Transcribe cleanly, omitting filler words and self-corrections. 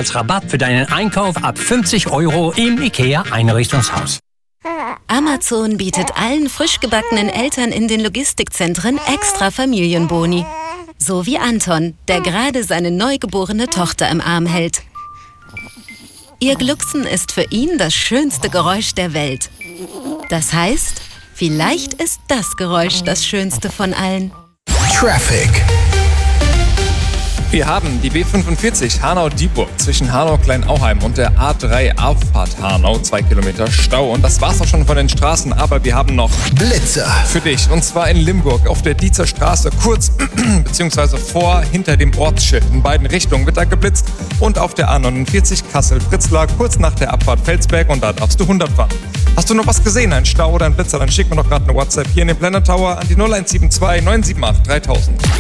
als Rabatt für deinen Einkauf ab 50 € im IKEA-Einrichtungshaus. Amazon bietet allen frisch gebackenen Eltern in den Logistikzentren extra Familienboni. So wie Anton, der gerade seine neugeborene Tochter im Arm hält. Ihr Glucksen ist für ihn das schönste Geräusch der Welt. Das heißt, vielleicht ist das Geräusch das schönste von allen. Traffic. Wir haben die B45 Hanau-Dieburg zwischen Hanau-Kleinauheim und der A3 Auffahrt Hanau. 2 Kilometer Stau. Und das war's auch schon von den Straßen. Aber wir haben noch Blitzer für dich. Und zwar in Limburg auf der Dietzer Straße. Kurz beziehungsweise hinter dem Ortsschild. In beiden Richtungen wird da geblitzt. Und auf der A49 Kassel-Fritzlar kurz nach der Abfahrt Felsberg. Und da darfst du 100 fahren. Hast du noch was gesehen? Ein Stau oder ein Blitzer? Dann schick mir doch gerade eine WhatsApp hier in den Planet Tower an die 0172 978 3000.